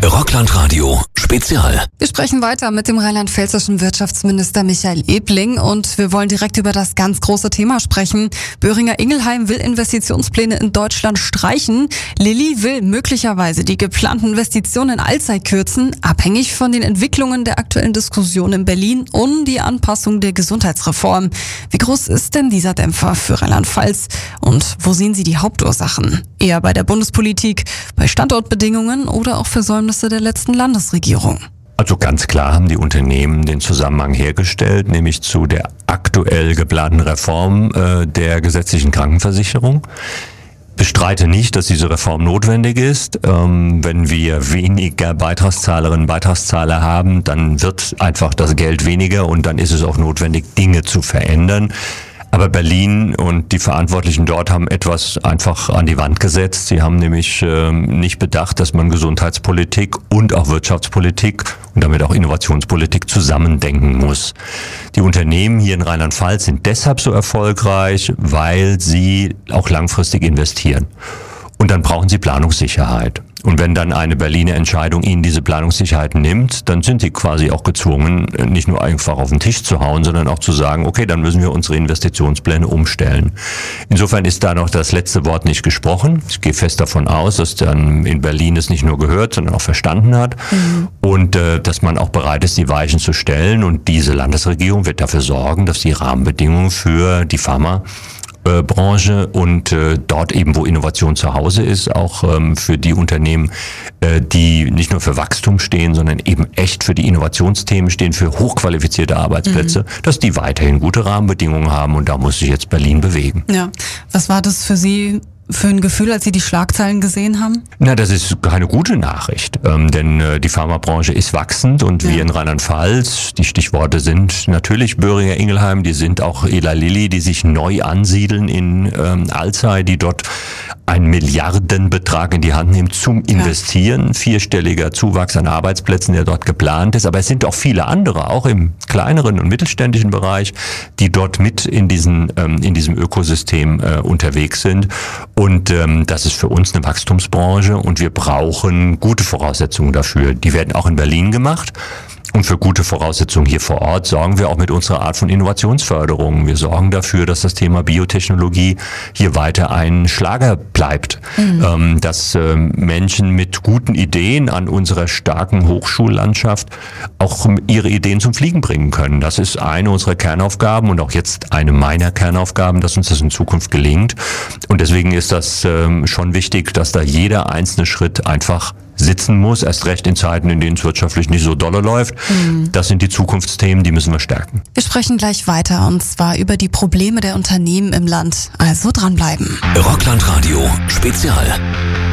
Rockland-Radio Spezial. Wir sprechen weiter mit dem rheinland-pfälzischen Wirtschaftsminister Michael Ebling und wir wollen direkt über das ganz große Thema sprechen. Boehringer Ingelheim will Investitionspläne in Deutschland streichen. Lilly will möglicherweise die geplanten Investitionen in Alzey kürzen, abhängig von den Entwicklungen der aktuellen Diskussion in Berlin um die Anpassung der Gesundheitsreform. Wie groß ist denn dieser Dämpfer für Rheinland-Pfalz und wo sehen Sie die Hauptursachen? Eher bei der Bundespolitik, bei Standortbedingungen oder auch Versäumnisse der letzten Landesregierung? Also ganz klar haben die Unternehmen den Zusammenhang hergestellt, nämlich zu der aktuell geplanten Reform der gesetzlichen Krankenversicherung. Bestreite nicht, dass diese Reform notwendig ist. Wenn wir weniger Beitragszahlerinnen und Beitragszahler haben, dann wird einfach das Geld weniger und dann ist es auch notwendig, Dinge zu verändern. Aber Berlin und die Verantwortlichen dort haben etwas einfach an die Wand gesetzt. Sie haben nämlich nicht bedacht, dass man Gesundheitspolitik und auch Wirtschaftspolitik und damit auch Innovationspolitik zusammendenken muss. Die Unternehmen hier in Rheinland-Pfalz sind deshalb so erfolgreich, weil sie auch langfristig investieren. Und dann brauchen sie Planungssicherheit. Und wenn dann eine Berliner Entscheidung ihnen diese Planungssicherheit nimmt, dann sind sie quasi auch gezwungen, nicht nur einfach auf den Tisch zu hauen, sondern auch zu sagen, okay, dann müssen wir unsere Investitionspläne umstellen. Insofern ist da noch das letzte Wort nicht gesprochen. Ich gehe fest davon aus, dass dann in Berlin es nicht nur gehört, sondern auch verstanden hat. Und dass man auch bereit ist, die Weichen zu stellen. Und diese Landesregierung wird dafür sorgen, dass die Rahmenbedingungen für die Pharmabranche und dort eben, wo Innovation zu Hause ist, auch für die Unternehmen, die nicht nur für Wachstum stehen, sondern eben echt für die Innovationsthemen stehen, für hochqualifizierte Arbeitsplätze, dass die weiterhin gute Rahmenbedingungen haben und da muss sich jetzt Berlin bewegen. Ja, was war das für Sie für ein Gefühl, als Sie die Schlagzeilen gesehen haben? Na, das ist keine gute Nachricht, denn die Pharmabranche ist wachsend und wir in Rheinland-Pfalz, die Stichworte sind natürlich Boehringer Ingelheim, die sind auch Eli Lilly, die sich neu ansiedeln in Alzey, die dort einen Milliardenbetrag in die Hand nehmen zum Investieren, vierstelliger Zuwachs an Arbeitsplätzen, der dort geplant ist, aber es sind auch viele andere, auch im kleineren und mittelständischen Bereich, die dort mit in diesem Ökosystem unterwegs sind. Und das ist für uns eine Wachstumsbranche und wir brauchen gute Voraussetzungen dafür. Die werden auch in Berlin gemacht. Und für gute Voraussetzungen hier vor Ort sorgen wir auch mit unserer Art von Innovationsförderung. Wir sorgen dafür, dass das Thema Biotechnologie hier weiter ein Schlager bleibt. Dass Menschen mit guten Ideen an unserer starken Hochschullandschaft auch ihre Ideen zum Fliegen bringen können. Das ist eine unserer Kernaufgaben und auch jetzt eine meiner Kernaufgaben, dass uns das in Zukunft gelingt. Und deswegen ist das schon wichtig, dass da jeder einzelne Schritt einfach sitzen muss, erst recht in Zeiten, in denen es wirtschaftlich nicht so dolle läuft. Das sind die Zukunftsthemen, die müssen wir stärken. Wir sprechen gleich weiter und zwar über die Probleme der Unternehmen im Land. Also dranbleiben. Rockland-Radio Spezial.